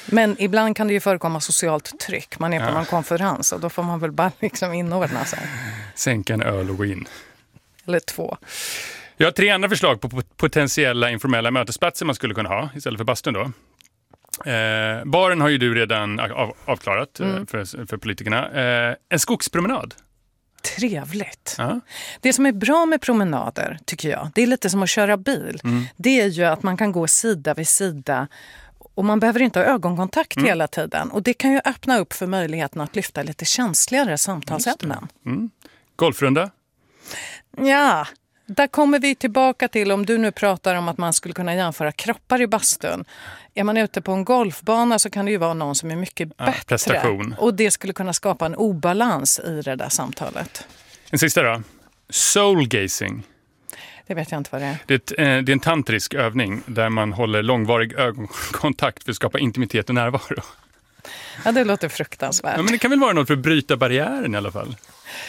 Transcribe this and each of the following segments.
Men ibland kan det ju förekomma socialt tryck. Man är på någon konferens och då får man väl bara liksom inordna sig. Sänka en öl och gå in. Eller 2. Jag har 3 andra förslag på potentiella informella mötesplatser man skulle kunna ha istället för bastun då. Baren har ju du redan avklarat för politikerna. En skogspromenad. Trevligt. Ja. Det som är bra med promenader tycker jag, det är lite som att köra bil. Det är ju att man kan gå sida vid sida och man behöver inte ha ögonkontakt hela tiden. Och det kan ju öppna upp för möjligheten att lyfta lite känsligare samtalsämnen. Golfrunda? Ja, där kommer vi tillbaka till om du nu pratar om att man skulle kunna jämföra kroppar i bastun. Är man ute på en golfbana så kan det ju vara någon som är mycket bättre. Prestation. Och det skulle kunna skapa en obalans i det där samtalet. En sista då. Soul-gazing. Det vet jag inte vad det är. Det är en tantrisk övning där man håller långvarig ögonkontakt för att skapa intimitet och närvaro. Ja, det låter fruktansvärt. Ja, men det kan väl vara något för att bryta barriären i alla fall.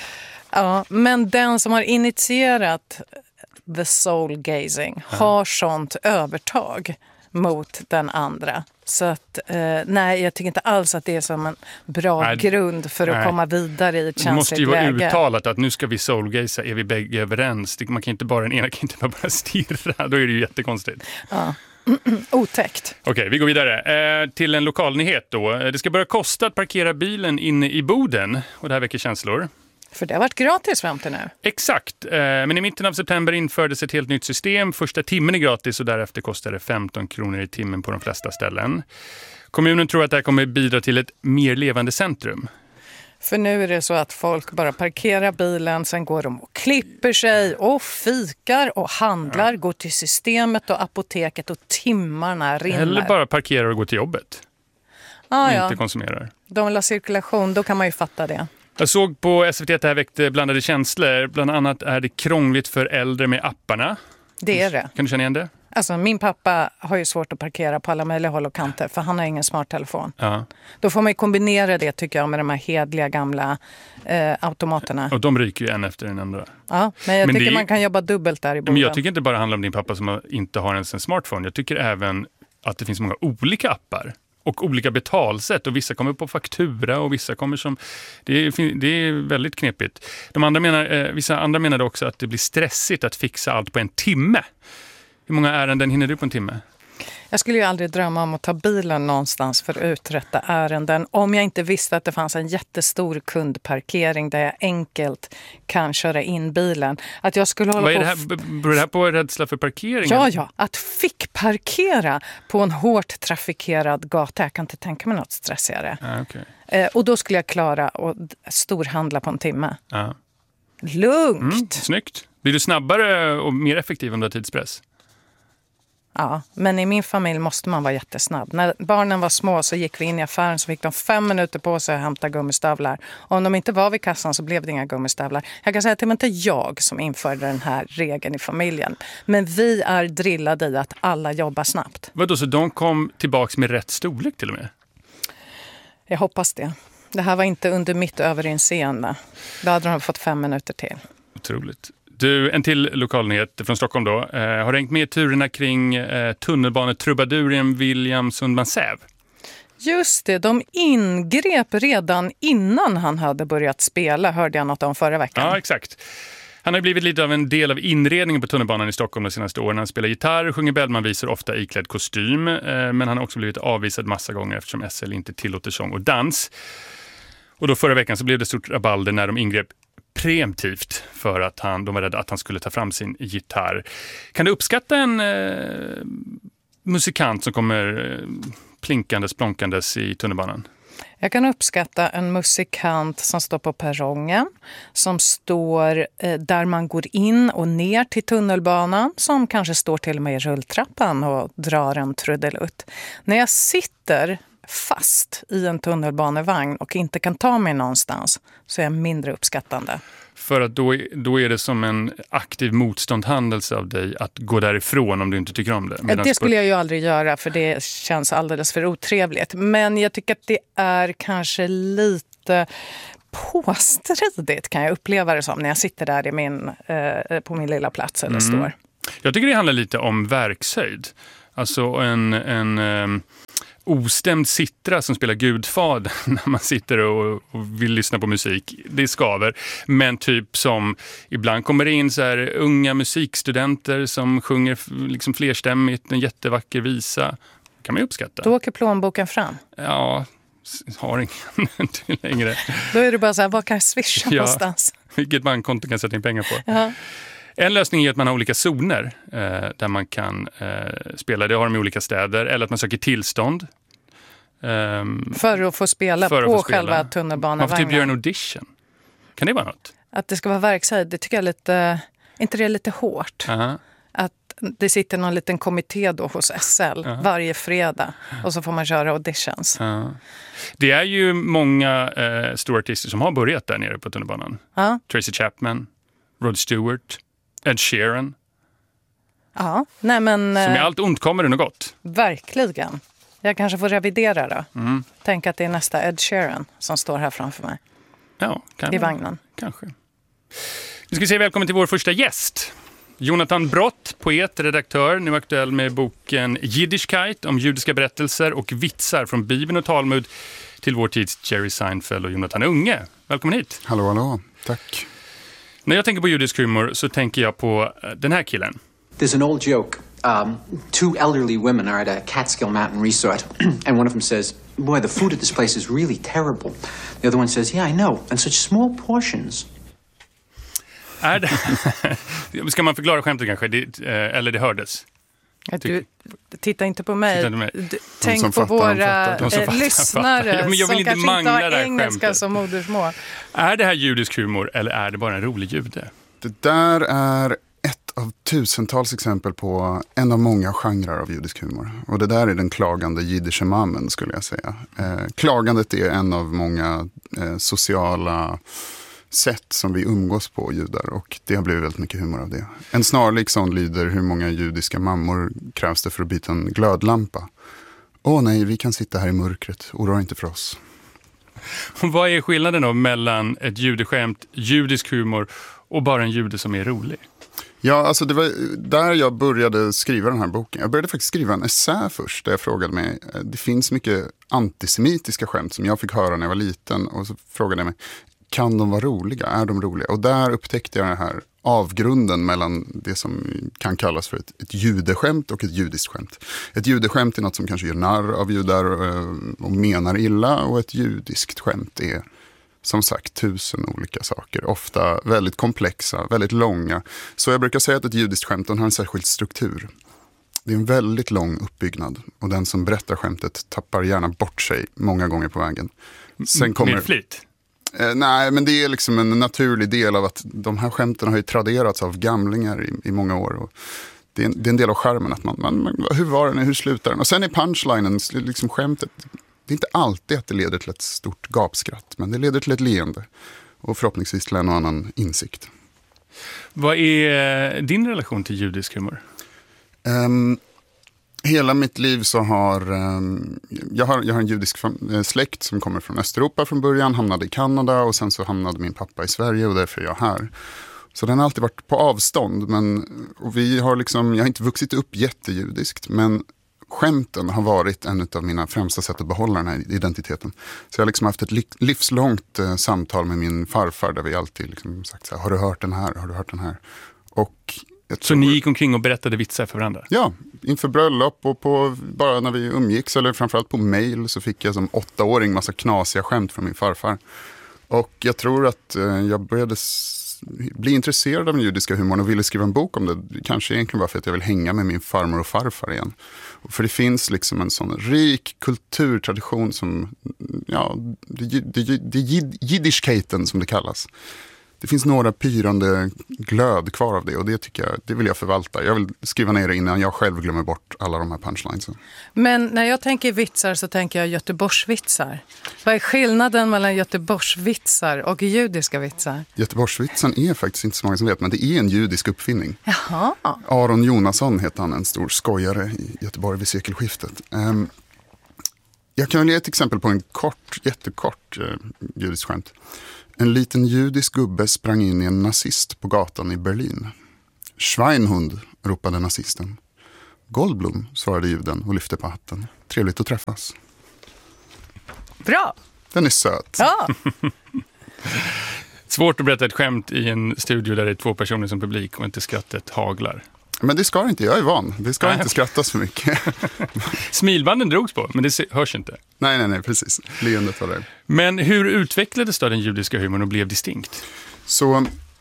Ja, men den som har initierat the soul gazing har sånt övertag mot den andra. Så att, nej, jag tycker inte alls att det är som en bra grund för att komma vidare i ett känsligt läge. Det måste ju vara uttalat att nu ska vi soulgaza, är vi bägge överens. Man kan inte bara, den ena kan inte bara stirra, då är det ju jättekonstigt. Ja. Otäckt. Okej, vi går vidare. Till en lokalnyhet då. Det ska börja kosta att parkera bilen inne i Boden och det här väcker känslor. För det har varit gratis fram till nu. Exakt, men i mitten av september infördes ett helt nytt system. Första timmen är gratis och därefter kostar det 15 kronor i timmen på de flesta ställen. Kommunen tror att det här kommer bidra till ett mer levande centrum. För nu är det så att folk bara parkerar bilen, sen går de och klipper sig och fikar och handlar, går till systemet och apoteket och timmarna rinner. Eller bara parkerar och går till jobbet. Inte konsumerar. De vill ha cirkulation, då kan man ju fatta det. Jag såg på SVT att det här väckte blandade känslor. Bland annat är det krångligt för äldre med apparna. Det är det. Kan du känna igen det? Alltså min pappa har ju svårt att parkera på alla möjliga håll och kanter för han har ingen smarttelefon. Ja. Då får man ju kombinera det tycker jag med de här hedliga gamla automaterna. Och de ryker ju en efter den andra. Ja, men jag tycker man kan jobba dubbelt där i Boden. Men jag tycker inte bara handla om din pappa som inte har ens en smartphone. Jag tycker även att det finns många olika appar. Och olika betalsätt och vissa kommer på faktura och vissa kommer som... Det är väldigt knepigt. Vissa andra menade också att det blir stressigt att fixa allt på en timme. Hur många ärenden hinner du på en timme? Jag skulle ju aldrig drömma om att ta bilen någonstans för att uträtta ärenden om jag inte visste att det fanns en jättestor kundparkering där jag enkelt kan köra in bilen. Att jag skulle hålla Beror det här på rädsla för parkering? Ja. Att fick parkera på en hårt trafikerad gata. Jag kan inte tänka mig något stressigare. Okay. Och då skulle jag klara att storhandla på en timme. Lugnt! Snyggt. Blir du snabbare och mer effektiv om du har tidspress? Ja, men i min familj måste man vara jättesnabb. När barnen var små så gick vi in i affären så fick de 5 minuter på sig att hämta gummistövlar. Om de inte var vid kassan så blev det inga gummistövlar. Jag kan säga att det var inte jag som införde den här regeln i familjen. Men vi är drillade i att alla jobbar snabbt. Vadå, så de kom tillbaks med rätt storlek till och med? Jag hoppas det. Det här var inte under mitt överinseende. Då hade de fått 5 minuter till. Otroligt. Du, en till lokalnyhet från Stockholm då. Har du hängt med i turerna kring tunnelbanetrubaduren William Sundman-Säv? Just det, de ingrep redan innan han hade börjat spela, hörde jag något om förra veckan. Ja, exakt. Han har blivit lite av en del av inredningen på tunnelbanan i Stockholm de senaste åren. Han spelar gitarr, sjunger Bellman-visor, ofta iklädd kostym. Men han har också blivit avvisad massa gånger eftersom SL inte tillåter sång och dans. Och då förra veckan så blev det stort rabalder när de ingrep preemptivt för att de var rädda att han skulle ta fram sin gitarr. Kan du uppskatta en musikant som kommer plinkandes, plonkandes i tunnelbanan? Jag kan uppskatta en musikant som står på perrongen, som står där man går in och ner till tunnelbanan, som kanske står till och med i rulltrappan och drar en trudelutt. När jag sitter fast i en tunnelbanevagn och inte kan ta mig någonstans så är jag mindre uppskattande. För att då är det som en aktiv motståndhandelse av dig att gå därifrån om du inte tycker om det. Det skulle jag ju aldrig göra för det känns alldeles för otrevligt. Men jag tycker att det är kanske lite påstridigt kan jag uppleva det som när jag sitter där på min lilla plats eller står. Jag tycker det handlar lite om verkshöjd. Alltså ostämd sittra som spelar Gudfadern när man sitter och vill lyssna på musik. Det skaver. Men typ som ibland kommer det in så här unga musikstudenter som sjunger liksom flerstämmigt en jättevacker visa. Kan man ju uppskatta. Då åker plånboken fram. Ja, har ingen till längre. Då är det bara så här, vad kan jag swisha någonstans? Vilket bankkonto kan sätta in pengar på. Ja. En lösning är att man har olika zoner där man kan spela. Det har de i olika städer. Eller att man söker tillstånd. För att få spela på själva tunnelbanevagnen. Man får typ göra en audition. Kan det vara något? Att det ska vara verkshöjd, det tycker jag är lite... inte det är lite hårt? Uh-huh. Att det sitter någon liten kommitté då hos SL varje fredag. Och så får man köra auditions. Det är ju många stora artister som har börjat där nere på tunnelbanan. Tracy Chapman, Rod Stewart, Ed Sheeran. Ja, nej men... Som i allt ont kommer det något gott. Verkligen. Jag kanske får revidera då. Tänk att det är nästa Ed Sheeran som står här framför mig. Ja, kanske. I vagnen. Kanske. Vi ska säga välkommen till vår första gäst. Jonathan Brott, poet, redaktör, nu aktuell med boken Yiddishkeit om judiska berättelser och vitsar från Bibeln och Talmud till vår tids Jerry Seinfeld och Jonathan Unge. Välkommen hit. Hallå, hallå. Tack. När jag tänker på judisk humor så tänker jag på den här killen. There's an old joke. Two elderly women are at a Catskill Mountain resort, and one of them says, "Boy, the food at this place is really terrible." The other one says, "Yeah, I know, and such small portions." Är det... Ska man förklara skämtet kanske? Eller det hördes? Du, titta inte på mig. Tänk på våra lyssnare men jag vill som inte kanske inte har engelska skämtet som modersmål. Är det här judisk humor eller är det bara en rolig jude? Det där är ett av tusentals exempel på en av många genrer av judisk humor. Och det där är den klagande jiddischemamen skulle jag säga. Klagandet är en av många sociala sätt som vi umgås på, judar, och det har blivit väldigt mycket humor av det. En snarlik sån lyder: hur många judiska mammor krävs det för att byta en glödlampa? Åh nej, vi kan sitta här i mörkret, oroa inte för oss. Och vad är skillnaden då mellan ett judeskämt, judisk humor och bara en jude som är rolig? Ja, alltså det var där jag började skriva den här boken. Jag började faktiskt skriva en essä först där jag frågade mig, det finns mycket antisemitiska skämt som jag fick höra när jag var liten, och så frågade jag mig, kan de vara roliga? Är de roliga? Och där upptäckte jag den här avgrunden mellan det som kan kallas för ett judeskämt och ett judiskt skämt. Ett judeskämt är något som kanske gör narr av judar och menar illa, och ett judiskt skämt är som sagt 1000 olika saker. Ofta väldigt komplexa, väldigt långa. Så jag brukar säga att ett judiskt skämt har en särskild struktur. Det är en väldigt lång uppbyggnad, och den som berättar skämtet tappar gärna bort sig många gånger på vägen. Sen kommer... Med flit? Nej, men det är liksom en naturlig del av att de här skämten har ju traderats av gamlingar i många år. Och det är en del av charmen att man hur var den, hur slutar den? Och sen är punchlinen, liksom skämtet, det är inte alltid att det leder till ett stort gapskratt, men det leder till ett leende och förhoppningsvis till en och annan insikt. Vad är din relation till judisk humor? Hela mitt liv så har jag har en judisk släkt som kommer från Östeuropa från början, hamnade i Kanada, och sen så hamnade min pappa i Sverige, och därför är jag här. Så den har alltid varit på avstånd, och vi har liksom, jag har inte vuxit upp jättejudiskt, men skämten har varit en av mina främsta sätt att behålla den här identiteten. Så jag har liksom haft ett livslångt samtal med min farfar där vi alltid liksom sagt så här, har du hört den här? Har du hört den här? Och så ni gick omkring och berättade vitsar för varandra? Ja, inför bröllop och bara när vi umgicks, eller framförallt på mail, så fick jag som 8-åring massa knasiga skämt från min farfar. Och jag tror att jag började bli intresserad av den judiska humorn och ville skriva en bok om det. Kanske egentligen bara för att jag vill hänga med min farmor och farfar igen. För det finns liksom en sån rik kulturtradition som, ja, det Yiddishkeiten som det kallas. Det finns några pyrande glöd kvar av det, och det tycker jag, det vill jag förvalta. Jag vill skriva ner det innan jag själv glömmer bort alla de här punchlines. Men när jag tänker vitsar så tänker jag Göteborgsvitsar. Vad är skillnaden mellan Göteborgsvitsar och judiska vitsar? Göteborgsvitsen är faktiskt inte så många som vet, men det är en judisk uppfinning. Jaha. Aron Jonasson heter han, en stor skojare i Göteborg vid sekelskiftet. Jag kan ge ett exempel på en jättekort judisk skämt. En liten judisk gubbe sprang in i en nazist på gatan i Berlin. Schweinhund, ropade nazisten. Goldblum, svarade juden och lyfte på hatten. Trevligt att träffas. Bra! Den är söt. Ja. Svårt att berätta ett skämt i en studio där det är 2 personer som publik och inte skrattet haglar. Men det ska inte, jag är van. Det ska inte skrattas för mycket. Smilbanden drogs på, men det hörs inte. Nej, precis. Leendet var där. Men hur utvecklades då den judiska humorn och blev distinkt? Så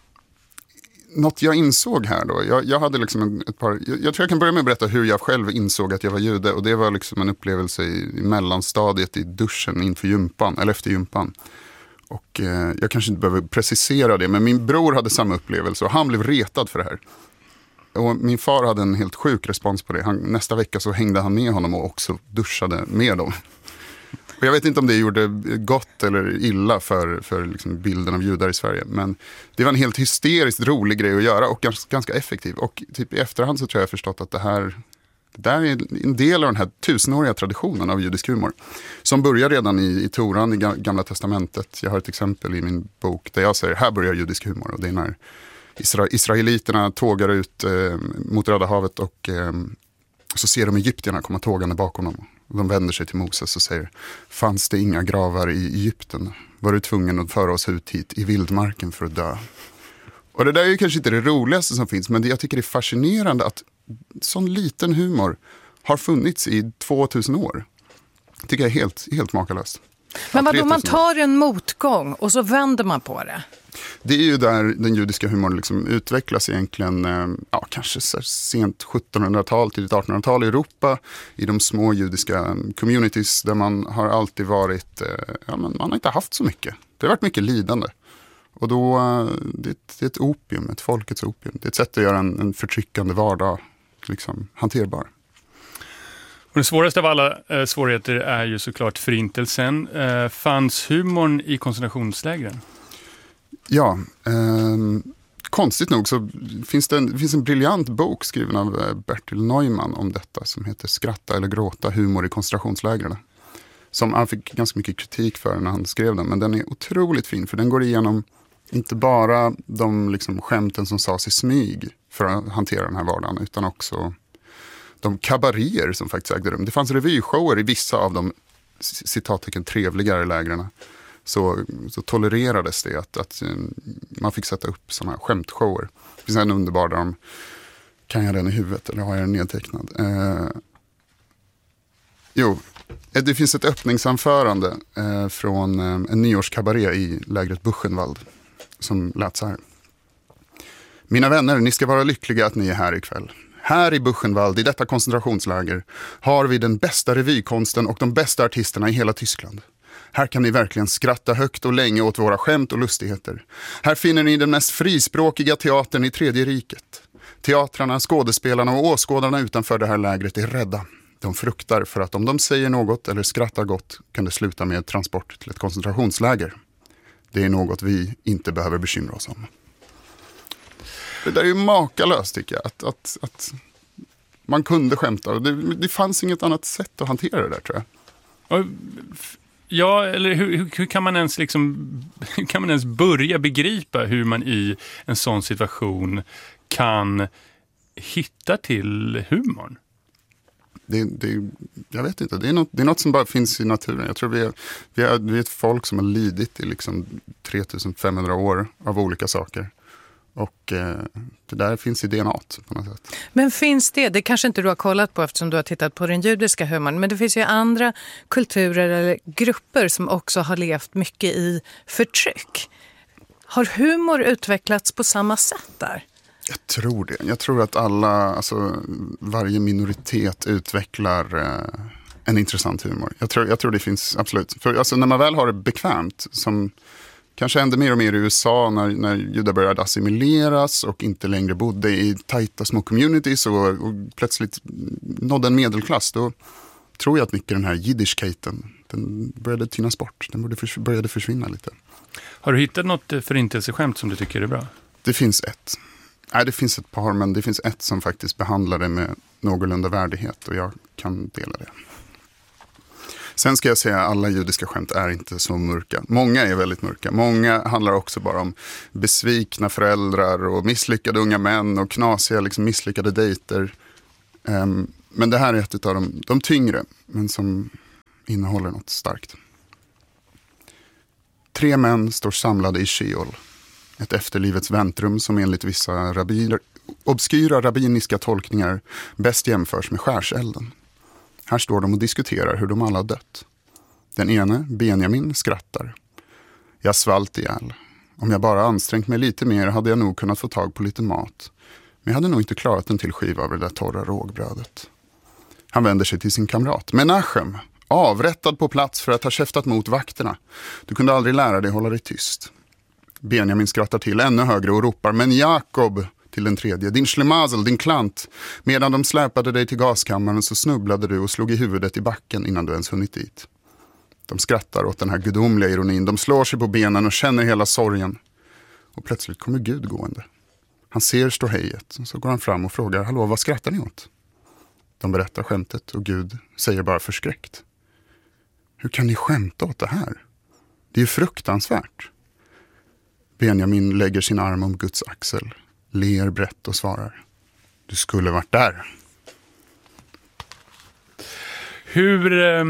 något jag insåg här då, jag hade liksom ett par, jag tror jag kan börja med att berätta hur jag själv insåg att jag var jude, och det var liksom en upplevelse i mellanstadiet i duschen inför gympan, eller efter gympan. Och jag kanske inte behöver precisera det, men min bror hade samma upplevelse och han blev retad för det här. Och min far hade en helt sjuk respons på det. Nästa vecka så hängde han med honom och också duschade med dem. Och jag vet inte om det gjorde gott eller illa för liksom bilden av judar i Sverige. Men det var en helt hysteriskt rolig grej att göra och ganska effektiv. Och typ i efterhand så tror jag förstått att det där är en del av den här 1000-åriga traditionen av judisk humor. Som börjar redan i Toran, i Gamla testamentet. Jag har ett exempel i min bok där jag säger, här börjar judisk humor. Och det är när israeliterna tågar ut mot Röda havet och så ser de egyptierna komma tågande bakom dem. De vänder sig till Moses och säger, fanns det inga gravar i Egypten? Var du tvungen att föra oss ut hit i vildmarken för att dö? Och det där är ju kanske inte det roligaste som finns, men jag tycker det är fascinerande att sån liten humor har funnits i 2000 år. Det tycker jag är helt makalöst. Men vadå, man tar en motgång och så vänder man på det? Det är ju där den judiska humorn liksom utvecklas egentligen, kanske sent 1700-tal till 1800-tal i Europa, i de små judiska communities där man har alltid varit, man har inte haft så mycket. Det har varit mycket lidande. Och då, det är ett opium, ett folkets opium. Det är ett sätt att göra en förtryckande vardag liksom hanterbar. Och den svåraste av alla svårigheter är ju såklart förintelsen. Fanns humorn i koncentrationslägren? Ja, konstigt nog så finns det en briljant bok skriven av Bertil Neumann om detta som heter Skratta eller gråta, humor i koncentrationslägren. Som han fick ganska mycket kritik för när han skrev den, men den är otroligt fin för den går igenom inte bara de liksom skämten som sades i smyg för att hantera den här vardagen, utan också de kabaréer som faktiskt ägde rum. Det fanns revyshower i vissa av de citattecken trevligare lägren. Så tolererades det att man fick sätta upp sådana här skämtshower. Det finns en underbar där kan jag den i huvudet eller har jag den nedtecknad? Det finns ett öppningsanförande från en nyårskabaré i lägret Buchenwald som lät så här. Mina vänner, ni ska vara lyckliga att ni är här ikväll. Här i Buchenwald, i detta koncentrationsläger, har vi den bästa revykonsten och de bästa artisterna i hela Tyskland. Här kan ni verkligen skratta högt och länge åt våra skämt och lustigheter. Här finner ni den mest frispråkiga teatern i Tredje riket. Teatrarna, skådespelarna och åskådarna utanför det här lägret är rädda. De fruktar för att om de säger något eller skrattar gott kan det sluta med transport till ett koncentrationsläger. Det är något vi inte behöver bekymra oss om. Det där är ju makalöst tycker jag. Att man kunde skämta. Det fanns inget annat sätt att hantera det där tror jag. Ja, eller hur kan man ens hur kan man ens börja begripa hur man i en sån situation kan hitta till humorn? Jag vet inte, det är något som bara finns i naturen. Jag tror vi är ett folk som har lidit i liksom 3500 år av olika saker. Och det där finns i DNA-t på något sätt. Men finns det kanske inte du har kollat på eftersom du har tittat på den judiska humorn, men det finns ju andra kulturer eller grupper som också har levt mycket i förtryck. Har humor utvecklats på samma sätt där? Jag tror det. Jag tror att varje minoritet utvecklar en intressant humor. Jag tror det finns, absolut. För när man väl har det bekvämt, som kanske hände mer och mer i USA när judar började assimileras och inte längre bodde i tajta små communities och plötsligt nådde en medelklass, då tror jag att mycket den här jiddischkejten, den började tynas bort. Den började försvinna lite. Har du hittat något förintelseskämt som du tycker är bra? Det finns ett. Nej, det finns ett par, men det finns ett som faktiskt behandlar det med någorlunda värdighet och jag kan dela det. Sen ska jag säga att alla judiska skämt är inte så mörka. Många är väldigt mörka. Många handlar också bara om besvikna föräldrar och misslyckade unga män och knasiga misslyckade dejter. Men det här är ett av de tyngre, men som innehåller något starkt. 3 män står samlade i Sheol, ett efterlivets väntrum som enligt vissa obskyra rabbiniska tolkningar bäst jämförs med skärselden. Här står de och diskuterar hur de alla har dött. Den ene, Benjamin, skrattar. Jag svalt ihjäl. Om jag bara ansträngt mig lite mer hade jag nog kunnat få tag på lite mat. Men jag hade nog inte klarat en till skiva av det där torra rågbrödet. Han vänder sig till sin kamrat. Menachem, avrättad på plats för att ha käftat mot vakterna. Du kunde aldrig lära dig hålla dig tyst. Benjamin skrattar till ännu högre och ropar. Men Jakob, till den tredje. Din schlemazel, din klant. Medan de släpade dig till gaskammaren så snubblade du och slog i huvudet i backen innan du ens hunnit dit. De skrattar åt den här gudomliga ironin. De slår sig på benen och känner hela sorgen. Och plötsligt kommer Gud gående. Han ser ståhejet och så går han fram och frågar, hallå, vad skrattar ni åt? De berättar skämtet och Gud säger bara förskräckt. Hur kan ni skämta åt det här? Det är ju fruktansvärt. Benjamin lägger sin arm om Guds axel, ler brett och svarar. Du skulle varit där. Hur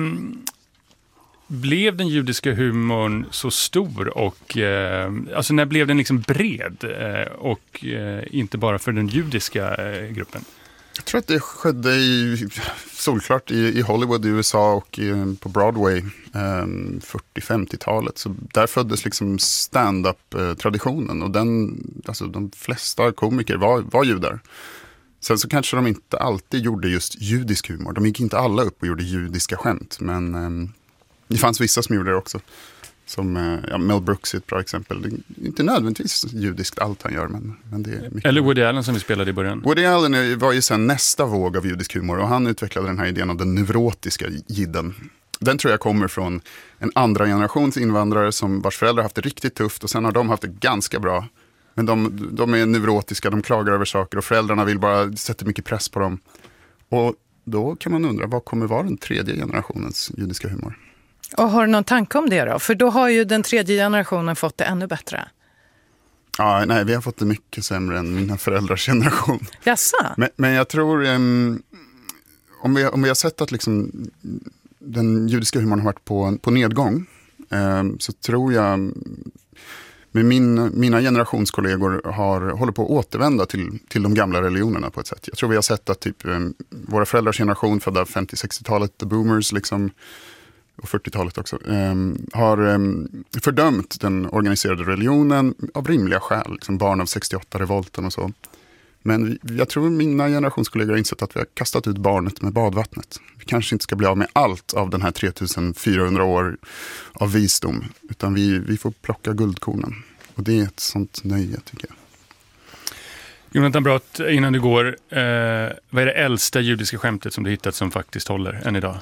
blev den judiska humorn så stor och alltså när blev den liksom bred och inte bara för den judiska gruppen? Jag tror att det skedde solklart i Hollywood i USA och på Broadway 40-50-talet. Så där föddes liksom stand-up-traditionen och de flesta komiker var judar. Sen så kanske de inte alltid gjorde just judisk humor. De gick inte alla upp och gjorde judiska skämt, men det fanns vissa som gjorde det också. Som Mel Brooks är ett bra exempel. Det är inte nödvändigtvis judiskt allt han gör, men det är mycket. Eller Woody Allen som vi spelade i början. Woody Allen var ju sen nästa våg av judisk humor och han utvecklade den här idén om den neurotiska jidden. Den tror jag kommer från en andra generations invandrare vars föräldrar haft det riktigt tufft och sen har de haft det ganska bra. Men de är neurotiska, de klagar över saker och föräldrarna vill bara sätta mycket press på dem. Och då kan man undra, vad kommer vara den tredje generationens judiska humor? Och har du någon tanke om det då? För då har ju den tredje generationen fått det ännu bättre. Ja, nej, vi har fått det mycket sämre än mina föräldrars generation. Jaså? Men jag tror, om vi har sett att liksom, den judiska humorn har varit på nedgång, så tror jag, med mina generationskollegor håller på att återvända till de gamla religionerna på ett sätt. Jag tror vi har sett att typ, våra föräldrars generation födda 50-60-talet, the boomers liksom, och 40-talet också, har fördömt den organiserade religionen av rimliga skäl, liksom barn av 68-revolten och så. Men jag tror mina generationskollegor har insett att vi har kastat ut barnet med badvattnet. Vi kanske inte ska bli av med allt av den här 3400 år av visdom, utan vi får plocka guldkornen. Och det är ett sånt nöje, tycker jag. Jonathan Brott, innan du går, vad är det äldsta judiska skämtet som du hittat som faktiskt håller än idag?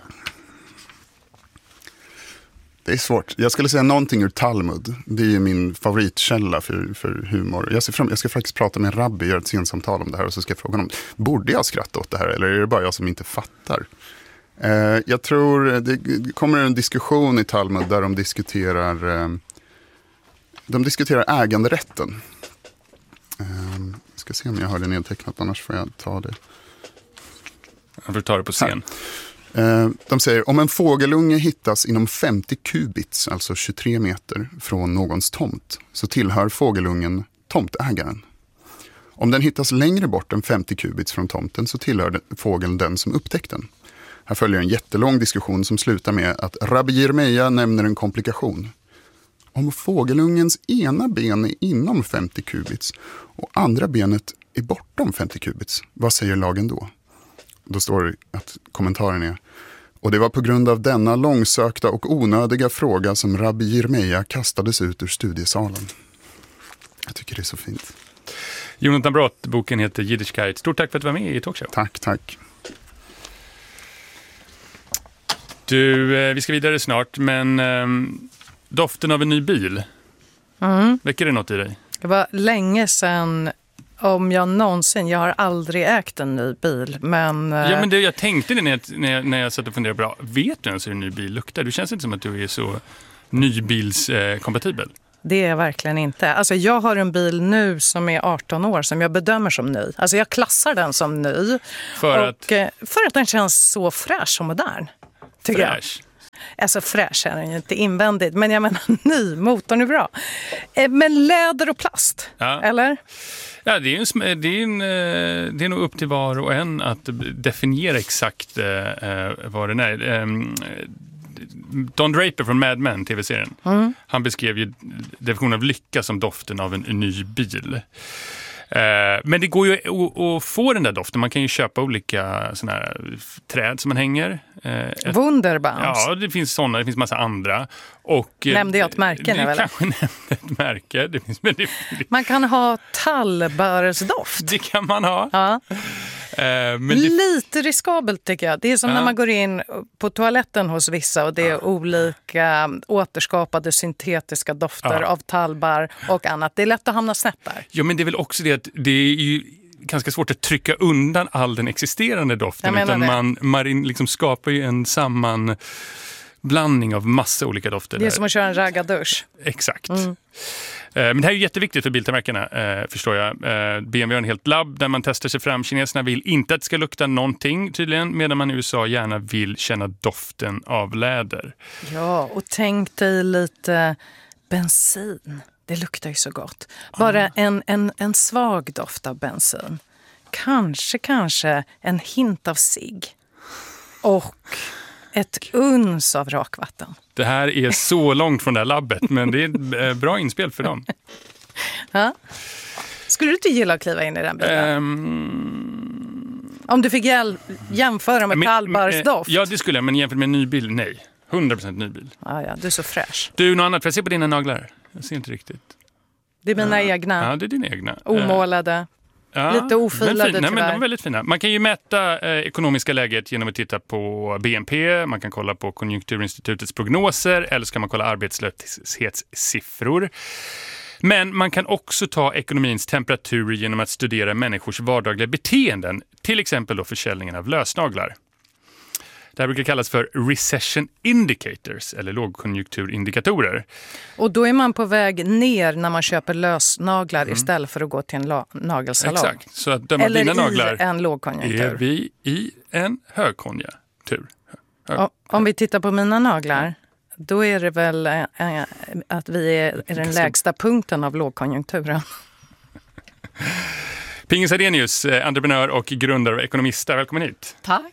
Det är svårt. Jag skulle säga någonting ur Talmud. Det är min favoritkälla för humor. Jag ska faktiskt prata med en rabbi, göra ett sensamtal om det här och så ska jag fråga honom, borde jag skratta åt det här eller är det bara jag som inte fattar? Jag tror det kommer en diskussion i Talmud där de diskuterar äganderätten. Jag ska se om jag har det nedtecknat, annars får jag ta det. Jag får ta det på scen. De säger, om en fågelunge hittas inom 50 kubits, alltså 23 meter, från någons tomt, så tillhör fågelungen tomtägaren. Om den hittas längre bort än 50 kubits från tomten så tillhör fågeln den som upptäckt den. Här följer en jättelång diskussion som slutar med att Rabbi Jeremia nämner en komplikation. Om fågelungens ena ben är inom 50 kubits och andra benet är bortom 50 kubits, vad säger lagen då? Då står det att kommentaren är: och det var på grund av denna långsökta och onödiga fråga som Rabbi Jeremia kastades ut ur studiesalen. Jag tycker det är så fint. Jonathan Brott, boken heter Jiddischkeit. Stort tack för att du var med i Talkshow. Tack. Du, vi ska vidare snart, men doften av en ny bil. Väcker det något i dig? Det var länge sedan, om jag någonsin, jag har aldrig ägt en ny bil, men... Ja, men jag tänkte det när jag satt och funderade bra. Vet du ens hur en ny bil luktar? Du känns inte som att du är så nybilskompatibel. Det är jag verkligen inte. Alltså jag har en bil nu som är 18 år som jag bedömer som ny. Alltså jag klassar den som ny. För att den känns så fräsch och modern. Tycker Fräsch? Alltså fräsch är den ju inte invändigt. Men jag menar ny, motorn är bra. Men läder och plast, eller? Ja, det är nog upp till var och en att definiera exakt vad den är. Don Draper från Mad Men, tv-serien, han beskrev ju definitionen av lycka som doften av en ny bil. Men det går ju att få den där doften. Man kan ju köpa olika såna här träd som man hänger. Wunderbaum. Ja, det finns sådana. Det finns massa andra. Nämnde jag ett märke nu, eller? Kanske nämnde ett märke. Man kan ha tallbärsdoft. Det kan man ha. Ja. Lite riskabelt tycker jag. Det är som när man går in på toaletten hos vissa och det är olika återskapade syntetiska dofter av tallbar och annat. Det är lätt att hamna snett där. Ja, men det är väl också det att det är ju ganska svårt att trycka undan all den existerande doften. Utan man liksom skapar ju en sammanblandning av massa olika dofter. Det är som att köra en raggardusch. Exakt. Men det här är ju jätteviktigt för biltillverkarna, förstår jag. BMW har en helt labb där man testar sig fram. Kineserna vill inte att det ska lukta någonting tydligen, medan man i USA gärna vill känna doften av läder. Ja, och tänk dig lite bensin. Det luktar ju så gott. Bara en svag doft av bensin. Kanske en hint av cigg. Och ett uns av rakvatten. Det här är så långt från det här labbet, men det är bra inspel för dem. Ja. Skulle du inte gilla att kliva in i den bilen? Om du fick jämföra med tallbarsdoft? Ja, det skulle jag, men jämfört med en ny bil, nej. 100% ny bil. Ja, du är så fräsch. Du, något annat? Får jag se på dina naglar? Jag ser inte riktigt. Det är mina egna. Ja, det är dina egna. Omålade. Lite ofilade tyvärr. Men de är väldigt fina. Man kan ju mäta ekonomiska läget genom att titta på BNP. Man kan kolla på Konjunkturinstitutets prognoser. Eller så kan man kolla arbetslöshetssiffror. Men man kan också ta ekonomins temperatur genom att studera människors vardagliga beteenden. Till exempel då försäljningen av lösnaglar. Det här brukar kallas för recession indicators eller lågkonjunkturindikatorer. Och då är man på väg ner när man köper lösnaglar istället för att gå till en nagelsalong. Exakt, så att döma dina naglar i en lågkonjunktur. är vi i en högkonjunktur. Om vi tittar på mina naglar, då är det väl att vi är i den lägsta punkten av lågkonjunkturen. Pingis Arrhenius, entreprenör och grundare av Ekonomista. Välkommen hit. Tack.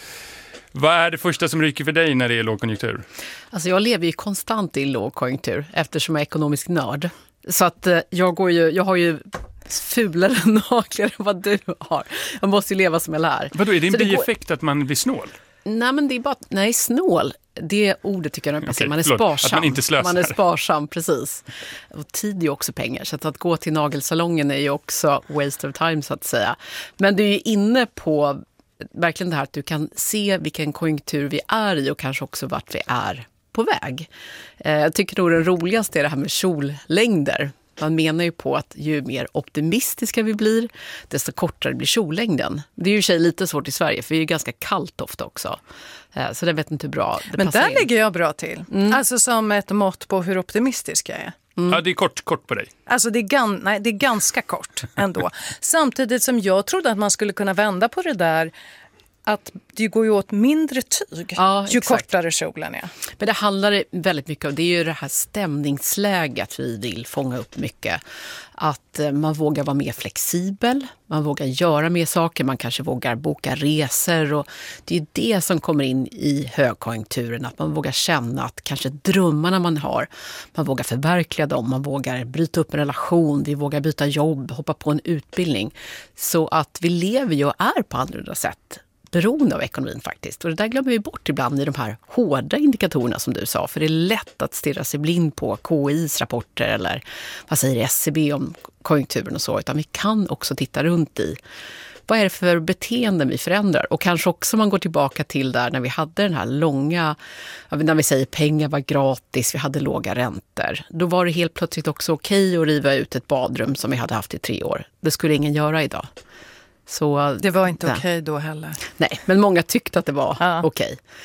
Vad är det första som ryker för dig när det är lågkonjunktur? Alltså jag lever ju konstant i lågkonjunktur eftersom jag är ekonomisk nörd. Så att jag har ju fulare naglar än vad du har. Jag måste ju leva som jag lär. Vadå, är det en bieffekt att man blir snål? Nej, men det är bara... Nej, snål. Det ordet tycker jag är man är sparsam. Att man inte slösar. Man är sparsam, precis. Och tid är också pengar. Så att gå till nagelsalongen är ju också waste of time så att säga. Men du är ju inne på verkligen det här att du kan se vilken konjunktur vi är i och kanske också vart vi är på väg. Jag tycker nog det roligaste är det här med kjollängder. Man menar ju på att ju mer optimistiska vi blir, desto kortare blir kjollängden. Det är ju sig lite svårt i Sverige, för det är ju ganska kallt ofta också. Så det vet inte hur bra det men passar där in. ligger jag bra till. Alltså som ett mått på hur optimistisk jag är. Ja, det är kort på dig. Alltså det är ganska kort ändå. Samtidigt som jag trodde att man skulle kunna vända på det där att det går ju åt mindre tyg ju kortare kjolen är. Men det handlar väldigt mycket om, det är ju det här stämningsläget vi vill fånga upp mycket. Att man vågar vara mer flexibel, man vågar göra mer saker, man kanske vågar boka resor. Och det är det som kommer in i högkonjunkturen, att man vågar känna att kanske drömmarna man har, man vågar förverkliga dem, man vågar bryta upp en relation, vi vågar byta jobb, hoppa på en utbildning. Så att vi lever ju och är på andra sätt beroende av ekonomin faktiskt. Och det där glömmer vi bort ibland i de här hårda indikatorerna som du sa. För det är lätt att stirra sig blind på KIs rapporter eller vad säger SCB om konjunkturen och så. Utan vi kan också titta runt i vad är det för beteenden vi förändrar. Och kanske också man går tillbaka till där när vi hade den här långa, när vi säger pengar var gratis, vi hade låga räntor. Då var det helt plötsligt också okej att riva ut ett badrum som vi hade haft i 3 år. Det skulle ingen göra idag. Så, det var inte okej då heller. Nej, men många tyckte att det var okej.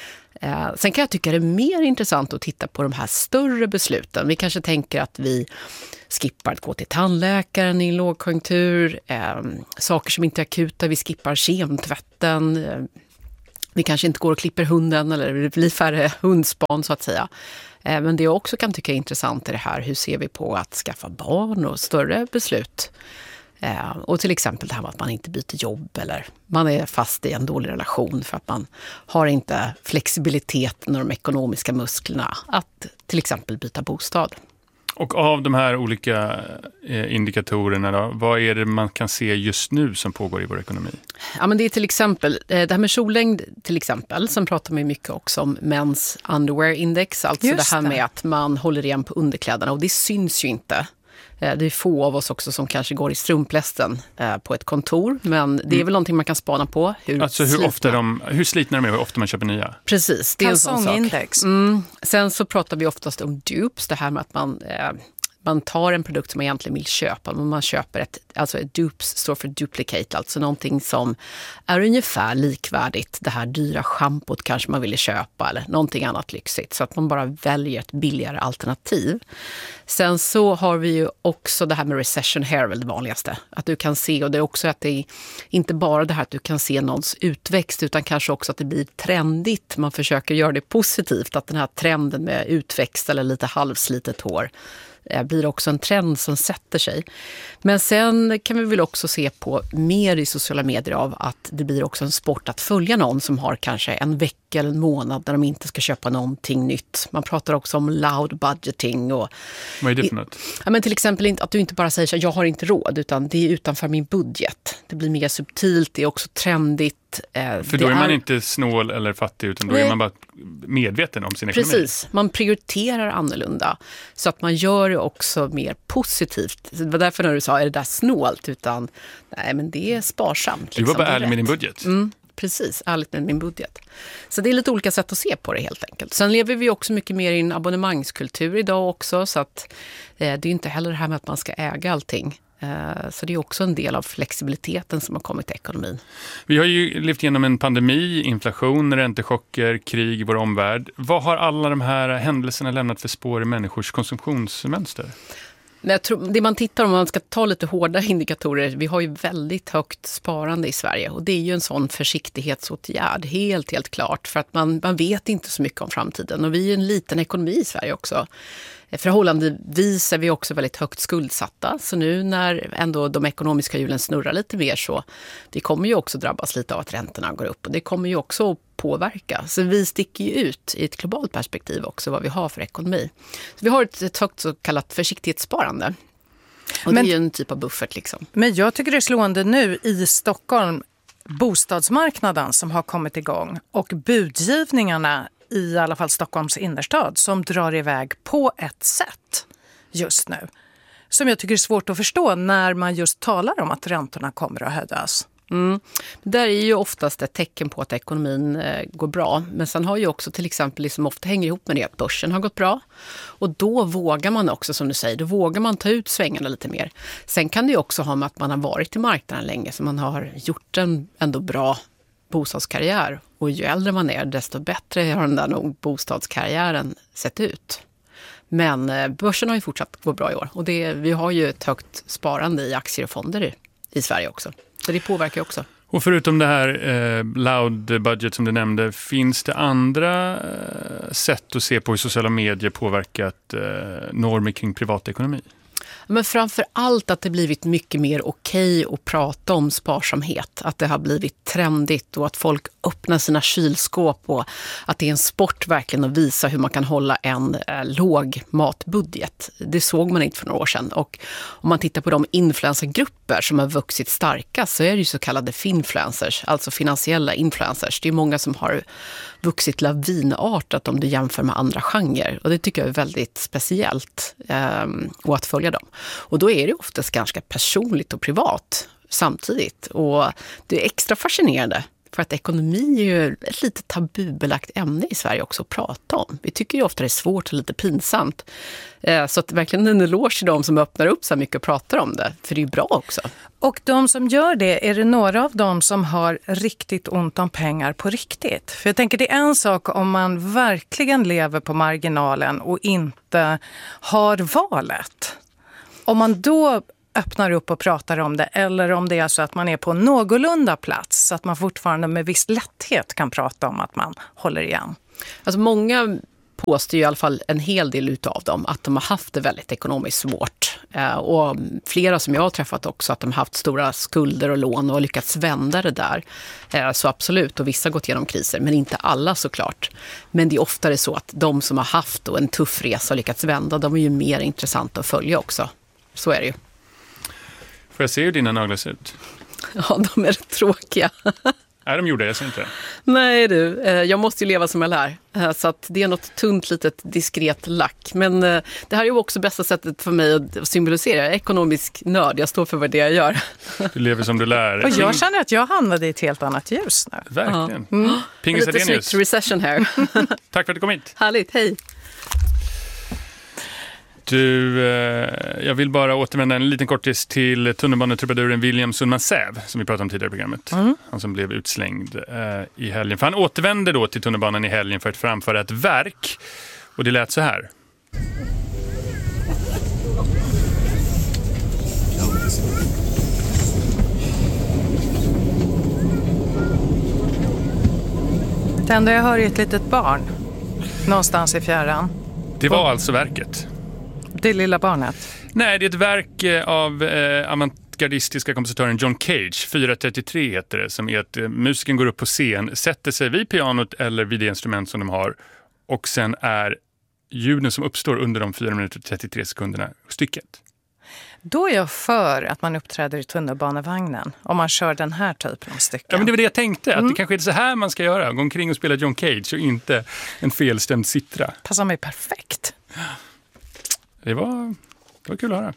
Sen kan jag tycka det är mer intressant att titta på de här större besluten. Vi kanske tänker att vi skippar att gå till tandläkaren i en lågkonjunktur. Saker som inte är akuta, vi skippar kemtvätten. Vi kanske inte går och klipper hunden eller det blir färre hundspan så att säga. Men det jag också kan tycka är intressant är det här, hur ser vi på att skaffa barn och större beslut. Och till exempel det här med att man inte byter jobb eller man är fast i en dålig relation för att man har inte flexibiliteten och de ekonomiska musklerna att till exempel byta bostad. Och av de här olika indikatorerna då, vad är det man kan se just nu som pågår i vår ekonomi? Ja, men det är till exempel, det här med sollängd till exempel, som pratar man mycket också om Men's Underwear Index, alltså just det här med att man håller igen på underkläderna och det syns ju inte. Det är få av oss också som kanske går i strumplästen på ett kontor, men det är väl någonting man kan spana på. Hur slitna de är och hur ofta man köper nya? Precis, det är en sån sak. Sen så pratar vi oftast om dupes, det här med att man tar en produkt som man egentligen vill köpa, men man köper ett dupes står för duplicate, alltså någonting som är ungefär likvärdigt det här dyra schampot kanske man ville köpa eller någonting annat lyxigt, så att man bara väljer ett billigare alternativ. Sen så har vi ju också det här med recession hair, väl det vanligaste, att du kan se, och det är också att det är inte bara det här att du kan se någons utväxt utan kanske också att det blir trendigt, man försöker göra det positivt, att den här trenden med utväxt eller lite halvslitet hår blir också en trend som sätter sig. Men sen kan vi väl också se på mer i sociala medier av att det blir också en sport att följa någon som har kanske en vecka eller en månad där de inte ska köpa någonting nytt. Man pratar också om loud budgeting. Och vad är det för något? Ja, men till exempel att du inte bara säger att jag har inte råd, utan det är utanför min budget. Det blir mer subtilt, det är också trendigt. För då är man inte snål eller fattig, utan då är man bara medveten om sin ekonomi. Precis, man prioriterar annorlunda så att man gör det också mer positivt. Det var därför när du sa, är det där snålt? Utan, nej men det är sparsamt. Du var bara ärlig med din budget. Precis, ärligt med min budget. Så det är lite olika sätt att se på det helt enkelt. Sen lever vi också mycket mer i en abonnemangskultur idag också, så att det är inte heller det här med att man ska äga allting. Så det är också en del av flexibiliteten som har kommit till ekonomin. Vi har ju levt igenom en pandemi, inflation, räntechocker, krig i vår omvärld. Vad har alla de här händelserna lämnat för spår i människors konsumtionsmönster? Jag tror, det man tittar, om man ska ta lite hårda indikatorer, vi har ju väldigt högt sparande i Sverige och det är ju en sån försiktighetsåtgärd, helt klart, för att man vet inte så mycket om framtiden och vi är en liten ekonomi i Sverige också. Förhållandevis är vi också väldigt högt skuldsatta, så nu när ändå de ekonomiska hjulen snurrar lite mer så vi kommer ju också drabbas lite av att räntorna går upp och det kommer ju också påverka. Så vi sticker ju ut i ett globalt perspektiv också vad vi har för ekonomi. Så vi har ett högt så kallat försiktighetssparande. Och det är ju en typ av buffert liksom. Men jag tycker det är slående nu i Stockholm, bostadsmarknaden som har kommit igång och budgivningarna i alla fall Stockholms innerstad som drar iväg på ett sätt just nu. Som jag tycker är svårt att förstå när man just talar om att räntorna kommer att höjas. Det där är ju oftast ett tecken på att ekonomin går bra. Men sen har ju också till exempel, liksom ofta hänger ihop med det, att börsen har gått bra. Och då vågar man också, som du säger, då vågar man ta ut svängarna lite mer. Sen kan det ju också ha med att man har varit i marknaden länge, så man har gjort en ändå bra bostadskarriär. Och ju äldre man är, desto bättre har den där nog bostadskarriären sett ut. Men börsen har ju fortsatt gå bra i år. Och vi har ju ett högt sparande i aktier och fonder i Sverige också. Så det påverkar också. Och förutom det här loud budget som du nämnde, finns det andra sätt att se på hur sociala medier påverkat normer kring privatekonomi? Men framför allt att det blivit mycket mer okej att prata om sparsamhet. Att det har blivit trendigt och att folk öppnar sina kylskåp och att det är en sport verkligen att visa hur man kan hålla en låg matbudget. Det såg man inte för några år sedan. Och om man tittar på de influencergrupper som har vuxit starka så är det ju så kallade finfluencers, alltså finansiella influencers. Det är många som har vuxit lavinartat om du jämför med andra genrer. Och det tycker jag är väldigt speciellt och att följa dem. Och då är det oftast ganska personligt och privat samtidigt. Och det är extra fascinerande För att ekonomi är ju ett lite tabubelagt ämne i Sverige också att prata om. Vi tycker ju ofta det är svårt och lite pinsamt. Så att verkligen en eloge till de som öppnar upp så mycket och pratar om det. För det är ju bra också. Och de som gör det, är det några av dem som har riktigt ont om pengar på riktigt? För jag tänker det är en sak om man verkligen lever på marginalen och inte har valet. Om man då öppnar upp och pratar om det, eller om det är så att man är på någorlunda plats så att man fortfarande med viss lätthet kan prata om att man håller igen. Alltså många påstår ju i alla fall en hel del utav dem att de har haft det väldigt ekonomiskt svårt. Och flera som jag har träffat också att de har haft stora skulder och lån och lyckats vända det där. Så absolut, och vissa har gått igenom kriser, men inte alla såklart. Men det är oftare så att de som har haft en tuff resa och lyckats vända, de är ju mer intressanta att följa också. Så är det ju. Får jag se hur dina naglar ser ut? Ja, de är rätt tråkiga. Nej, de gjorde det, jag ser inte det. Nej du, jag måste ju leva som jag lär. Så att det är något tunt litet diskret lack. Men det här är ju också bästa sättet för mig att symbolisera. Jag är ekonomisk nörd, jag står för det jag gör. Du lever som du lär. Och jag känner att jag hamnade i ett helt annat ljus nu. Verkligen. Pingis lite snyggt recession här. Tack för att du kom hit. Härligt, hej. Du, jag vill bara återvända en liten kortis till tunnelbanetrubaduren William Sundman-Säv som vi pratade om tidigare i programmet. Han som blev utslängd i helgen. För han återvände då till tunnelbanan i helgen för att framföra ett verk. Och det lät så här. Det enda jag hör är ett litet barn någonstans i fjärran. Det var alltså verket. Det lilla barnet? Nej, det är ett verk av avantgardistiska kompositören John Cage. 433 heter det, som är att musiken går upp på scen, sätter sig vid pianot eller vid det instrument som de har. Och sen är ljuden som uppstår under de 4 minuter och 33 sekunderna stycket. Då är jag för att man uppträder i tunnelbanevagnen om man kör den här typen av stycken. Ja, men det var det jag tänkte, att det kanske är så här man ska göra. Gå omkring och spela John Cage och inte en felstämd citra. Passar mig perfekt. Det var kul att höra.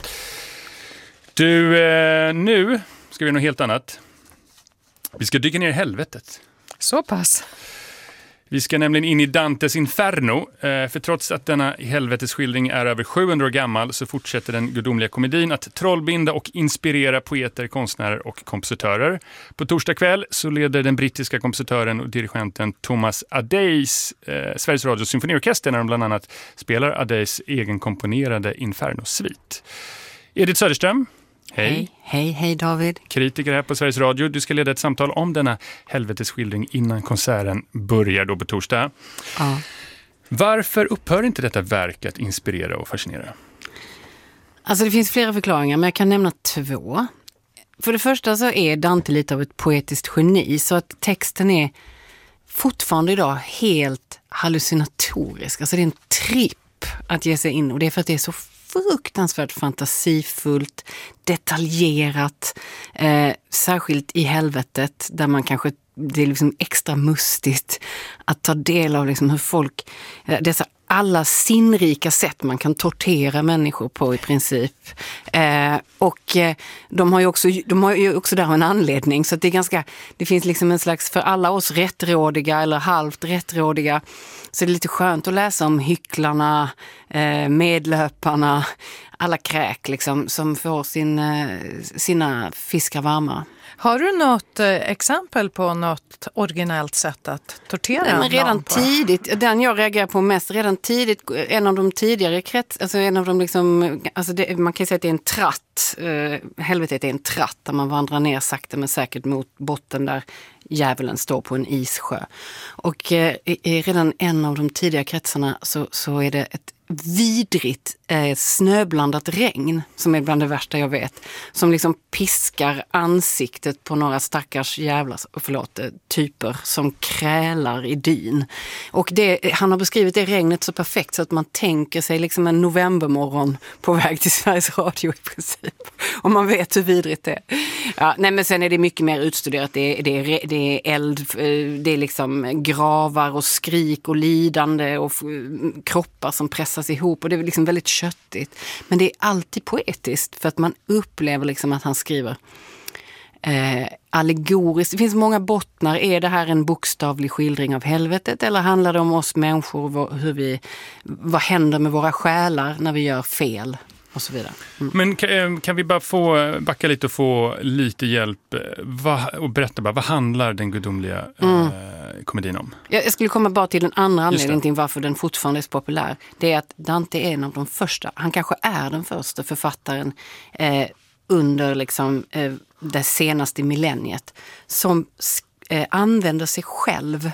Du, nu ska vi göra något helt annat. Vi ska dyka ner i helvetet. Så pass. Vi ska nämligen in i Dantes Inferno, för trots att denna helvetesskildring är över 700 år gammal så fortsätter den gudomliga komedin att trollbinda och inspirera poeter, konstnärer och kompositörer. På torsdag kväll så leder den brittiska kompositören och dirigenten Thomas Adès Sveriges Radios symfoniorkester när de bland annat spelar Adès egenkomponerade Inferno-svit. Edith Söderström. Hej David. Kritiker här på Sveriges Radio. Du ska leda ett samtal om denna helvetesskildring innan konserten börjar då på torsdag. Ja. Varför upphör inte detta verk att inspirera och fascinera? Alltså det finns flera förklaringar, men jag kan nämna 2. För det första så är Dante lite av ett poetiskt geni, så att texten är fortfarande idag helt hallucinatorisk. Alltså det är en tripp att ge sig in, och det är för att det är så fruktansvärt fantasifullt, detaljerat, särskilt i helvetet där man kanske, det är liksom extra mustigt att ta del av liksom hur folk, dessa alla sinnrika sätt man kan tortera människor på i princip. De har ju också där en anledning, så att det är ganska, det finns liksom en slags, för alla oss rättrådiga eller halvt rättrådiga, så det är lite skönt att läsa om hycklarna, medlöparna, alla kräk liksom, som får sina fiskar varma. Har du något exempel på något originellt sätt att tortera men redan någon på? Tidigt, den jag reagerar på mest, redan tidigt, en av de tidigare man kan säga att det är en tratt, helvetet är en tratt där man vandrar ner sakta men säkert mot botten där djävulen står på en issjö. Och redan en av de tidiga kretsarna så är det ett vidrigt snöblandat regn som är bland det värsta jag vet, som liksom piskar ansiktet på några stackars typer som krälar i dyn. Och han har beskrivit det regnet så perfekt så att man tänker sig liksom en novembermorgon på väg till Sveriges Radio i princip. Och man vet hur vidrigt det är. Ja, nej, men sen är det mycket mer utstuderat. Det är eld, det är liksom gravar och skrik och lidande och kroppar som pressas ihop, och det är liksom väldigt köttigt. Men det är alltid poetiskt för att man upplever liksom att han skriver allegoriskt. Det finns många bottnar. Är det här en bokstavlig skildring av helvetet eller handlar det om oss människor, vad händer med våra själar när vi gör fel och så vidare. Men kan vi bara få backa lite och få lite hjälp och berätta bara, vad handlar den gudomliga komedin om? Jag skulle komma bara till den andra anledningen till varför den fortfarande är så populär. Det är att Dante är en av de första, han kanske är den första författaren under liksom, det senaste millenniet som använder sig själv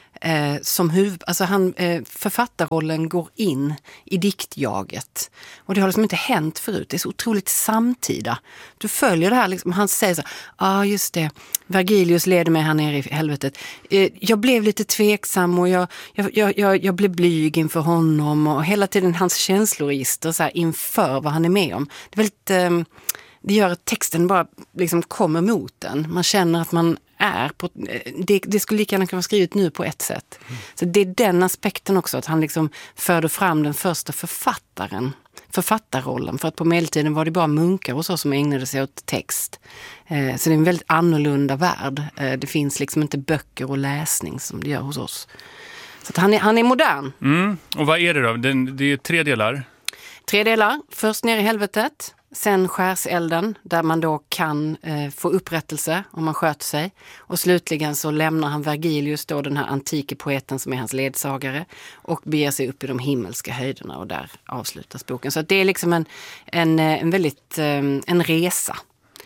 som alltså författarrollen går in i diktjaget. Och det har liksom inte hänt förut. Det är så otroligt samtida. Du följer det här, liksom, han säger så just det, Vergilius leder mig här nere i helvetet. Jag blev lite tveksam och jag blev blyg inför honom och hela tiden hans känsloregister så här, inför vad han är med om. Det är väldigt... Det gör att texten bara liksom kommer mot den. Man känner att man är på... Det skulle lika gärna kunna vara skrivet nu på ett sätt. Så det är den aspekten också, att han liksom förde fram den första författarrollen. För att på medeltiden var det bara munkar och så som ägnade sig åt text. Så det är en väldigt annorlunda värld. Det finns liksom inte böcker och läsning som det gör hos oss. Så att han är modern. Och vad är det då? Det är 3 delar. 3 delar. Först ner i helvetet. Sen skärselden där man då kan få upprättelse om man sköter sig. Och slutligen så lämnar han Vergilius då, den här antike poeten som är hans ledsagare, och beger sig upp i de himmelska höjderna och där avslutas boken. Så det är liksom en väldigt en resa.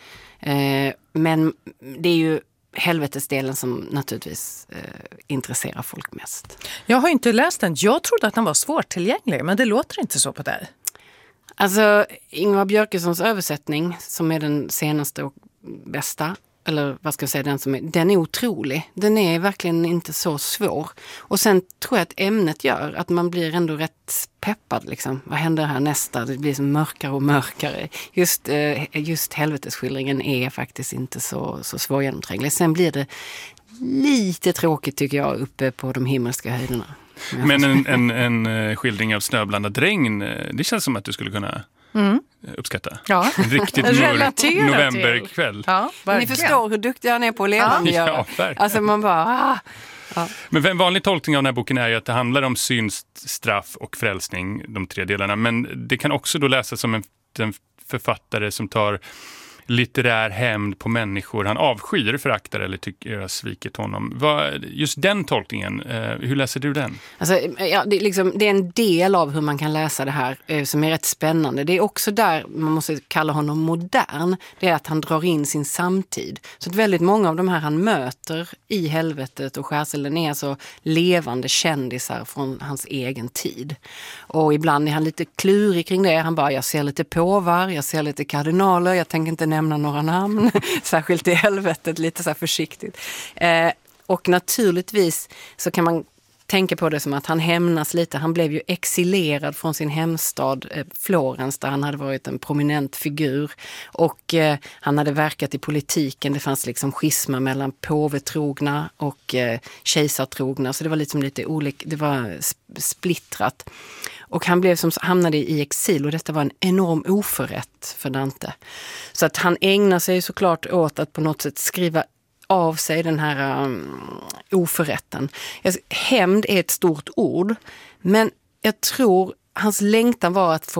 Men det är ju helvetesdelen som naturligtvis intresserar folk mest. Jag har inte läst den. Jag trodde att den var svårtillgänglig, men det låter inte så på dig. Alltså Ingvar Björkessons översättning som är den senaste och bästa, eller vad ska jag säga, den är otrolig. Den är verkligen inte så svår. Och sen tror jag att ämnet gör att man blir ändå rätt peppad liksom. Vad händer här nästa? Det blir så mörkare och mörkare. Just helvetesskildringen är faktiskt inte så svårgenomtränglig. Sen blir det lite tråkigt tycker jag uppe på de himmelska höjderna. Men en skildring av snöblandat regn, det känns som att du skulle kunna uppskatta. Ja. En riktigt mörk novemberkväll. Ja, ni förstår hur duktig han är på att levandegöra. Ja, alltså man bara... Ja. Men en vanlig tolkning av den här boken är ju att det handlar om synd, straff och frälsning, de 3 delarna. Men det kan också då läsas som en författare som tar litterär hämnd på människor han avskyr, föraktar eller tycker har svikit honom. Just den tolkningen, hur läser du den? Alltså, det är en del av hur man kan läsa det här som är rätt spännande. Det är också där man måste kalla honom modern. Det är att han drar in sin samtid. Så att väldigt många av de här han möter i helvetet och skärselden är alltså levande kändisar från hans egen tid. Och ibland är han lite klurig kring det. Han bara, jag ser lite påvar, jag ser lite kardinaler, jag tänker inte nämna några namn, särskilt i helvetet, lite så här försiktigt. Och naturligtvis så kan man tänka på det som att han hämnas lite. Han blev ju exilerad från sin hemstad Florens där han hade varit en prominent figur och han hade verkat i politiken. Det fanns liksom schisma mellan påvetrogna och kejsartrogna, så det var liksom lite olika, det var splittrat. Och han hamnade i exil och detta var en enorm oförrätt för Dante. Så att han ägnar sig såklart åt att på något sätt skriva av sig den här oförrätten. Hämnd är ett stort ord, men jag tror hans längtan var att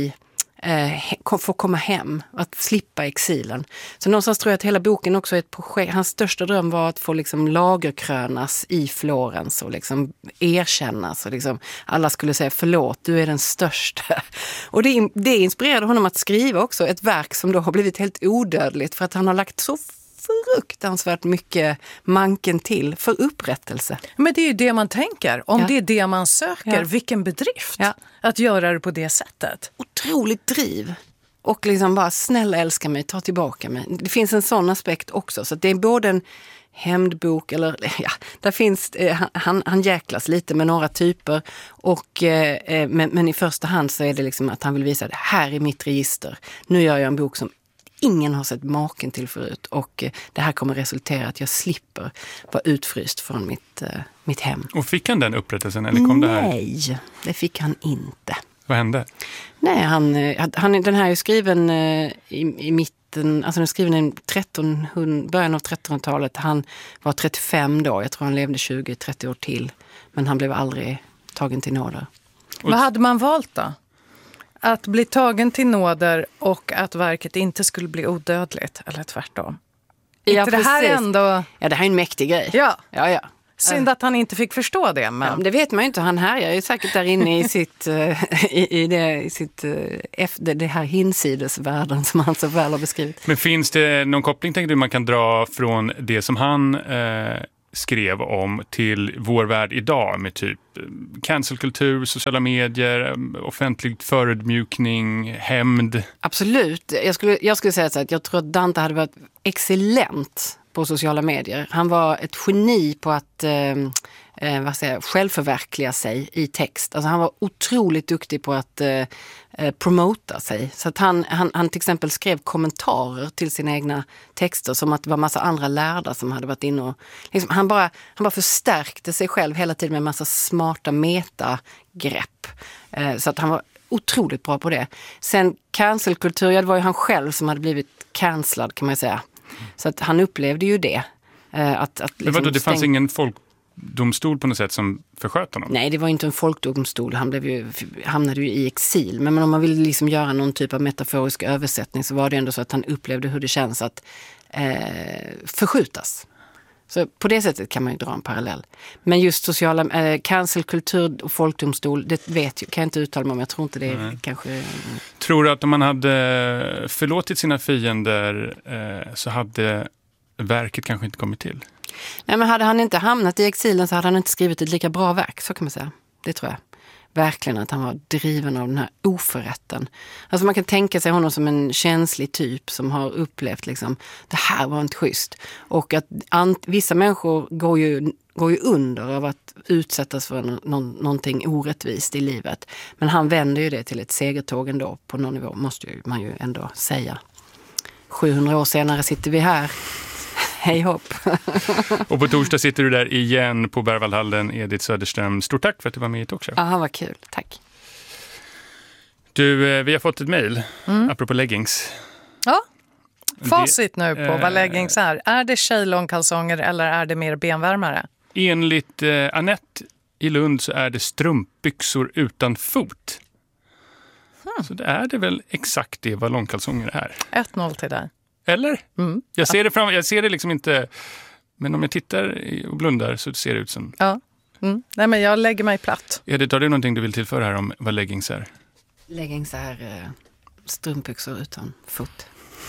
få komma hem, att slippa exilen. Så någonstans tror jag att hela boken också är ett projekt. Hans största dröm var att få liksom lagerkrönas i Florens och liksom erkännas och liksom alla skulle säga förlåt, du är den största. Och det inspirerade honom att skriva också ett verk som då har blivit helt odödligt för att han har lagt så fruktansvärt mycket manken till för upprättelse. Men det är ju det man tänker. Om det är det man söker, vilken bedrift att göra det på det sättet. Otroligt driv. Och liksom bara, snälla älska mig, ta tillbaka mig. Det finns en sån aspekt också. Så det är både en hämndbok eller där finns han jäklas lite med några typer och men i första hand så är det liksom att han vill visa det här är mitt register. Nu gör jag en bok som ingen har sett maken till förut och det här kommer resultera att jag slipper vara utfryst från mitt hem. Och fick han den upprättelsen eller kom det här? Nej, det fick han inte. Vad hände? Nej, den här är skriven i den är skriven i början av 1300-talet. Han var 35 då, jag tror han levde 20-30 år till. Men han blev aldrig tagen till nåder. Vad hade man valt då? Att bli tagen till nåder och att verket inte skulle bli odödligt, eller tvärtom? Ja, inte det här ändå... Ja, det här är en mäktig grej. Ja. Synd att han inte fick förstå det. Men... Ja, det vet man ju inte. Han härjar ju säkert där inne i sitt, det här hinsidesvärlden som han så väl har beskrivit. Men finns det någon koppling, tänker du, man kan dra från det som han skrev om till vår värld idag med typ cancelkultur, sociala medier, offentlig förödmjukning, hämnd? Absolut. Jag skulle säga så att jag tror att Dante hade varit excellent på sociala medier. Han var ett geni på att självförverkliga sig i text. Alltså han var otroligt duktig på att promota sig. Så att han till exempel skrev kommentarer till sina egna texter som att det var massa andra lärda som hade varit inne och liksom, han bara förstärkte sig själv hela tiden med en massa smarta metagrepp. Så att han var otroligt bra på det. Sen cancelkultur, det var ju han själv som hade blivit cancellad, kan man säga. Så att han upplevde ju det. Men vadå, det fanns ingen folkdomstol på något sätt som försköt honom? Nej, det var inte en folkdomstol. Han hamnade ju i exil. Men om man ville liksom göra någon typ av metaforisk översättning så var det ändå så att han upplevde hur det känns att förskjutas. Så på det sättet kan man ju dra en parallell. Men just sociala cancelkultur och folkdomstol, det kan jag inte uttala mig om. Jag tror inte det är kanske... Tror du att om man hade förlåtit sina fiender så hade verket kanske inte kommit till? Nej, men hade han inte hamnat i exilen så hade han inte skrivit ett lika bra verk, så kan man säga. Det tror jag. Verkligen att han var driven av den här oförrätten. Alltså man kan tänka sig honom som en känslig typ som har upplevt liksom, det här var inte schysst. Och att vissa människor går ju under av att utsättas för någonting orättvist i livet. Men han vänder ju det till ett segertåg ändå på någon nivå, måste man ju ändå säga. 700 år senare sitter vi här. Hej hopp. Och på torsdag sitter du där igen på Berwaldhallen, Edith Söderström. Stort tack för att du var med i Talkshow. Ja, vad kul. Tack. Du, vi har fått ett mejl apropå leggings. Ja, facit nu på vad leggings är. Är det tjejlångkalsonger eller är det mer benvärmare? Enligt Annette i Lund så är det strumpbyxor utan fot. Så det är det väl exakt det vad långkalsonger är. 1-0 till dig. Eller? Jag ser det liksom inte, men om jag tittar och blundar så ser det ut som... Ja. Nej, men jag lägger mig platt. Edith, har du någonting du vill tillföra här om vad leggings är? Leggings är strumpbyxor utan fot.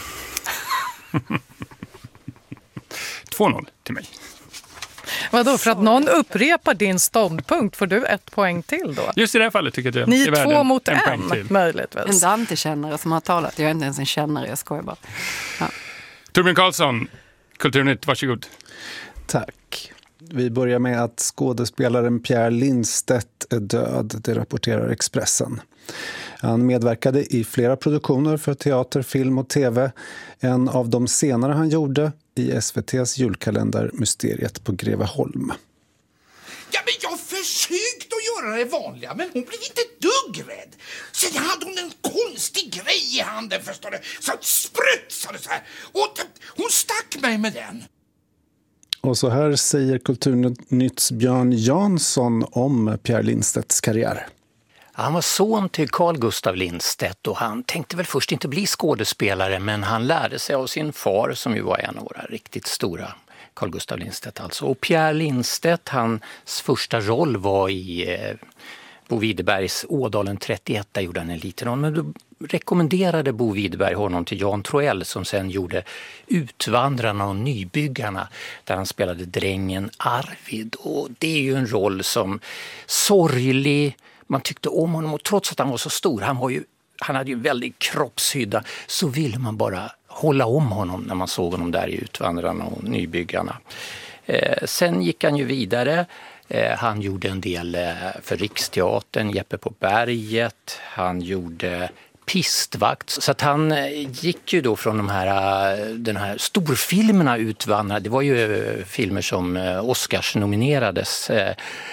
2-0 till mig. Vadå, för att någon upprepar din ståndpunkt får du 1 poäng till då? Just i det här fallet tycker jag att ni är är 2 mot 1, möjligtvis. En Dante-kännare som har talat. Jag är inte ens en kännare, jag skojar bara. Ja. Torbjörn Karlsson, Kulturnytt, varsågod. Tack. Vi börjar med att skådespelaren Pierre Lindstedt är död, det rapporterar Expressen. Han medverkade i flera produktioner för teater, film och tv. En av de senare han gjorde i SVT:s julkalender Mysteriet på Greveholm. Ja, men jag försökte att göra det vanliga, men hon blev inte dugg rädd. Sen hade hon en konstig grej i handen, förstår du. Så sprutsade så här. Och hon stack mig med den. Och så här säger Kulturnytts Björn Jansson om Pierre Lindstedts karriär. Han var son till Carl Gustav Lindstedt och han tänkte väl först inte bli skådespelare, men han lärde sig av sin far som ju var en av våra riktigt stora, Carl Gustav Lindstedt alltså. Och Pierre Lindstedt, hans första roll var i Bo Widerbergs Ådalen 31, där gjorde han en liten roll. Men då rekommenderade Bo Widerberg honom till Jan Troell som sen gjorde Utvandrarna och Nybyggarna, där han spelade drängen Arvid. Och det är ju en roll som sorglig. Man tyckte om honom och trots att han var så stor, han hade ju en väldigt kroppshydda, så ville man bara hålla om honom när man såg honom där i Utvandrarna och Nybyggarna. Sen gick han ju vidare. Han gjorde en del för Riksteatern, Jeppe på berget. Han gjorde Pistvakt. Så att han gick ju då från den här storfilmerna Utvandrarna. Det var ju filmer som Oscars nominerades.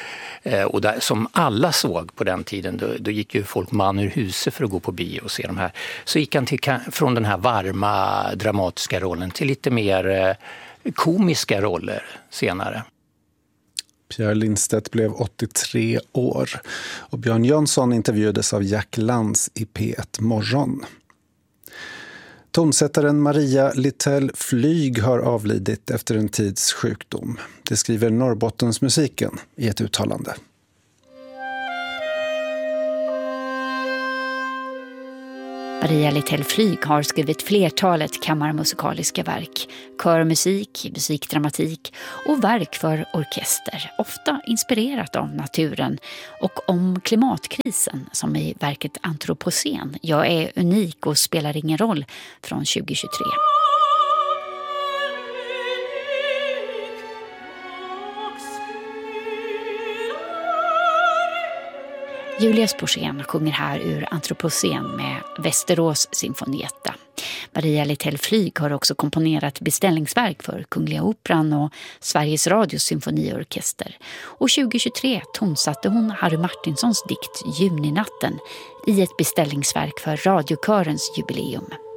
Och där, som alla såg på den tiden, då gick ju folk man ur huset för att gå på bio och se de här. Så gick han från den här varma, dramatiska rollen till lite mer komiska roller senare. Pierre Lindstedt blev 83 år och Björn Jönsson intervjuades av Jack Lantz i P1 Morgon. Tonsättaren Maria Littell Flyg har avlidit efter en tids sjukdom. Det skriver Norrbottensmusiken i ett uttalande. Maria Littell Flyg har skrivit flertalet kammarmusikaliska verk, körmusik, musikdramatik och verk för orkester, ofta inspirerat av naturen och om klimatkrisen som i verket Antropocen, Jag är unik och spelar ingen roll från 2023. Julia Sporsén sjunger här ur Antropocen med Västerås Symfonietta. Maria Littell Flyg har också komponerat beställningsverk för Kungliga Operan och Sveriges Radios symfoniorkester. Och 2023 tonsatte hon Harry Martinsons dikt Juninatten i ett beställningsverk för radiokörens jubileum.